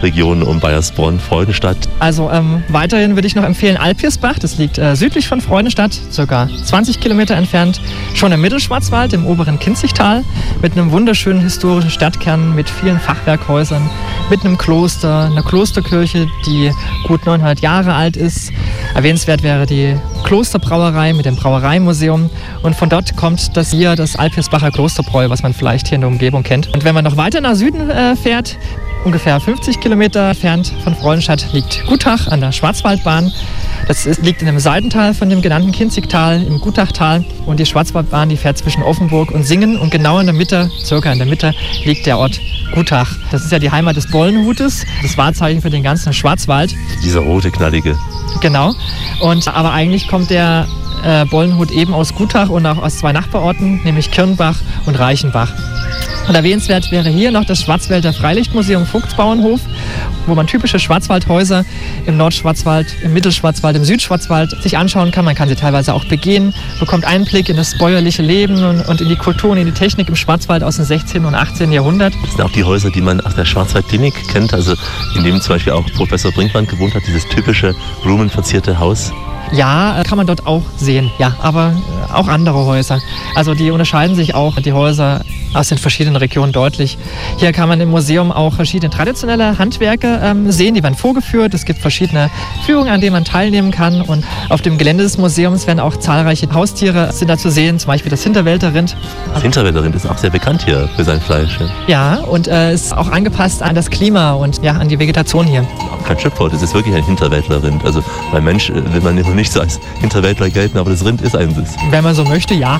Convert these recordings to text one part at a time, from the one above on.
Region um Baiersbronn, Freudenstadt. Also weiterhin würde ich noch empfehlen Alpirsbach. Das liegt südlich von Freudenstadt, ca. 20 Kilometer entfernt. Schon im Mittelschwarzwald, im oberen Kinzigtal, mit einem wunderschönen historischen Stadtkern, mit vielen Fachwerkhäusern, mit einem Kloster, einer Klosterkirche, die gut 900 Jahre alt ist. Erwähnenswert wäre die Klosterbrauerei mit dem Brauereimuseum. Und von dort kommt das Alpirsbacher Klosterbräu, was man vielleicht hier in der Umgebung kennt. Und wenn man noch weiter nach Süden fährt, ungefähr 50 Kilometer entfernt von Freudenstadt, liegt Gutach an der Schwarzwaldbahn. Liegt in einem Seitental von dem genannten Kinzigtal, im Gutachtal. Und die Schwarzwaldbahn, die fährt zwischen Offenburg und Singen. Und genau in der Mitte, circa in der Mitte, liegt der Ort Gutach. Das ist ja die Heimat des Bollenhutes, das Wahrzeichen für den ganzen Schwarzwald. Dieser rote, knallige. Genau. Aber eigentlich kommt der Bollenhut eben aus Gutach und auch aus 2 Nachbarorten, nämlich Kirnbach und Reichenbach. Und erwähnenswert wäre hier noch das Schwarzwälder Freilichtmuseum Vogtsbauernhof, wo man typische Schwarzwaldhäuser im Nordschwarzwald, im Mittelschwarzwald, im Südschwarzwald sich anschauen kann. Man kann sie teilweise auch begehen, bekommt Einblick in das bäuerliche Leben und in die Kultur und in die Technik im Schwarzwald aus dem 16. und 18. Jahrhundert. Das sind auch die Häuser, die man aus der Schwarzwaldklinik kennt, also in dem zum Beispiel auch Professor Brinkmann gewohnt hat, dieses typische blumenverzierte Haus. Ja, kann man dort auch sehen, ja, aber auch andere Häuser. Also die unterscheiden sich auch, die Häuser aus den verschiedenen Regionen deutlich. Hier kann man im Museum auch verschiedene traditionelle Handwerke sehen, die werden vorgeführt. Es gibt verschiedene Führungen, an denen man teilnehmen kann. Und auf dem Gelände des Museums werden auch zahlreiche Haustiere sind da zu sehen, zum Beispiel das Hinterwälder Rind. Das Hinterwälder Rind ist auch sehr bekannt hier für sein Fleisch. Ja, und ist auch angepasst an das Klima und ja, an die Vegetation hier. Auch kein Schimpfwort, es ist wirklich ein Hinterwäldler Rind. Also beim Mensch will man nicht so als Hinterwäldler gelten, aber das Rind ist eins. Wenn man so möchte, ja.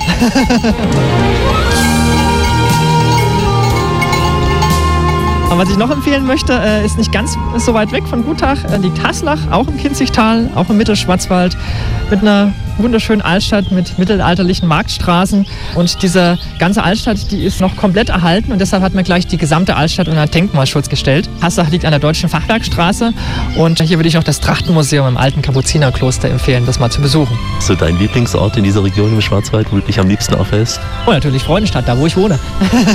Und was ich noch empfehlen möchte, ist nicht ganz so weit weg von Gutach, liegt Haslach, auch im Kinzigtal, auch im Mittelschwarzwald, mit einer wunderschönen Altstadt mit mittelalterlichen Marktstraßen. Und diese ganze Altstadt, die ist noch komplett erhalten und deshalb hat man gleich die gesamte Altstadt unter Denkmalschutz gestellt. Haslach liegt an der Deutschen Fachwerkstraße und hier würde ich noch das Trachtenmuseum im alten Kapuzinerkloster empfehlen, das mal zu besuchen. So dein Lieblingsort in dieser Region im Schwarzwald, wo du dich am liebsten aufhältst? Oh, natürlich Freudenstadt, da wo ich wohne.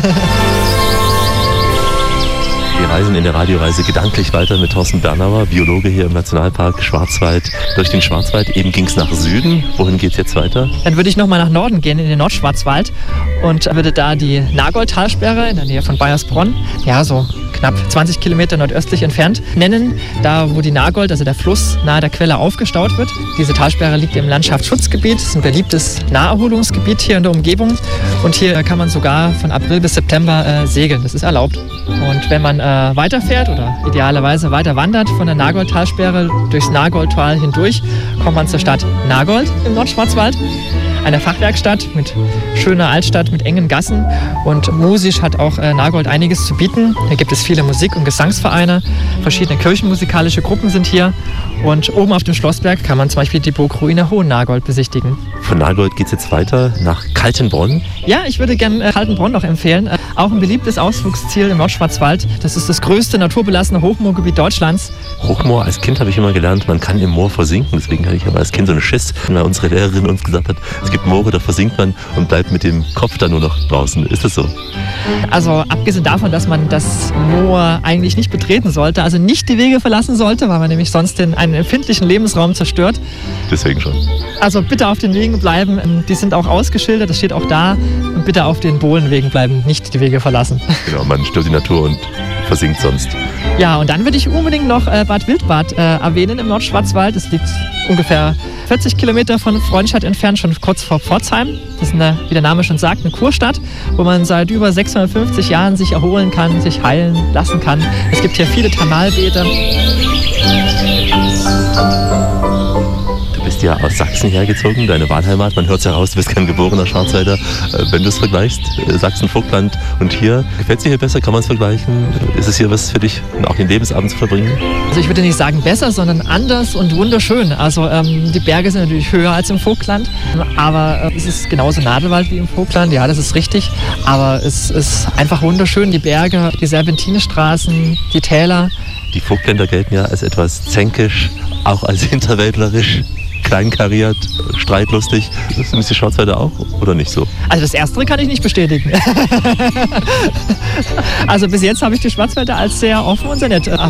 Wir reisen in der Radioreise gedanklich weiter mit Thorsten Bernauer, Biologe hier im Nationalpark Schwarzwald, durch den Schwarzwald. Eben ging es nach Süden. Wohin geht es jetzt weiter? Dann würde ich nochmal nach Norden gehen, in den Nordschwarzwald und würde da die Nagoldtalsperre in der Nähe von Baiersbronn, ja so knapp 20 Kilometer nordöstlich entfernt, nennen. Da, wo die Nagold, also der Fluss, nahe der Quelle aufgestaut wird. Diese Talsperre liegt im Landschaftsschutzgebiet. Das ist ein beliebtes Naherholungsgebiet hier in der Umgebung. Und hier kann man sogar von April bis September segeln. Das ist erlaubt. Und wenn man weiterfährt oder idealerweise weiter wandert von der Nagoldtalsperre durchs Nagoldtal hindurch, kommt man zur Stadt Nagold im Nordschwarzwald. Eine Fachwerkstatt mit schöner Altstadt, mit engen Gassen. Und musisch hat auch Nagold einiges zu bieten. Hier gibt es viele Musik- und Gesangsvereine. Verschiedene kirchenmusikalische Gruppen sind hier. Und oben auf dem Schlossberg kann man zum Beispiel die Burgruine Hohen Nagold besichtigen. Von Nagold geht es jetzt weiter nach Kaltenbronn. Ja, ich würde gerne Kaltenbronn noch empfehlen. Auch ein beliebtes Ausflugsziel im Nordschwarzwald. Das ist das größte naturbelassene Hochmoorgebiet Deutschlands. Hochmoor, als Kind habe ich immer gelernt, man kann im Moor versinken. Deswegen hatte ich aber als Kind so einen Schiss, weil unsere Lehrerin uns gesagt hat, es gibt Moore, da versinkt man und bleibt mit dem Kopf dann nur noch draußen. Ist das so? Also abgesehen davon, dass man das Moor eigentlich nicht betreten sollte, also nicht die Wege verlassen sollte, weil man nämlich sonst einen empfindlichen Lebensraum zerstört. Deswegen schon. Also bitte auf den Wegen bleiben, die sind auch ausgeschildert, das steht auch da. Und bitte auf den Bohlenwegen bleiben, nicht die Wege verlassen. Genau, man stört die Natur und versinkt sonst. Ja, und dann würde ich unbedingt noch Bad Wildbad erwähnen im Nordschwarzwald. Es liegt ungefähr 40 Kilometer von Freudenstadt entfernt, schon kurz vor Pforzheim. Das ist, wie der Name schon sagt, eine Kurstadt, wo man seit über 650 Jahren sich erholen kann, sich heilen lassen kann. Es gibt hier viele Thermalbäder. Du bist ja aus Sachsen hergezogen, deine Wahlheimat. Man hört es ja raus, du bist kein geborener Schwarzwälder. Wenn du es vergleichst, Sachsen, Vogtland und hier, gefällt es dir hier besser? Kann man es vergleichen? Ist es hier was für dich, auch den Lebensabend zu verbringen? Also ich würde nicht sagen besser, sondern anders und wunderschön. Also die Berge sind natürlich höher als im Vogtland, aber es ist genauso Nadelwald wie im Vogtland, ja, das ist richtig. Aber es ist einfach wunderschön, die Berge, die Serpentinenstraßen, die Täler. Die Vogtländer gelten ja als etwas zänkisch, auch als hinterwäldlerisch, kleinkariert, streitlustig. Das sind die Schwarzwälder auch, oder nicht so? Also das Erstere kann ich nicht bestätigen. Also bis jetzt habe ich die Schwarzwälder als sehr offen und sehr nett